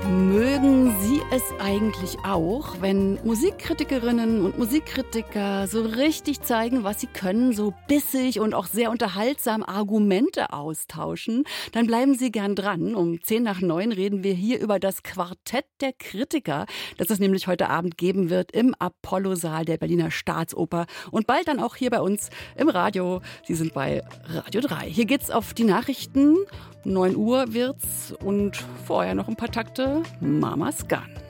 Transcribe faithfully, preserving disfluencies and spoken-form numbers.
Mögen Sie es eigentlich auch, wenn Musikkritikerinnen und Musikkritiker so richtig zeigen, was sie können, so bissig und auch sehr unterhaltsam Argumente austauschen? Dann bleiben Sie gern dran. Um zehn nach neun reden wir hier über das Quartett der Kritiker, das es nämlich heute Abend geben wird im Apollo-Saal der Berliner Staatsoper und bald dann auch hier bei uns im Radio. Sie sind bei Radio drei. Hier geht's auf die Nachrichten. neun Uhr wird's und vorher noch ein paar Takte Mama's Gun.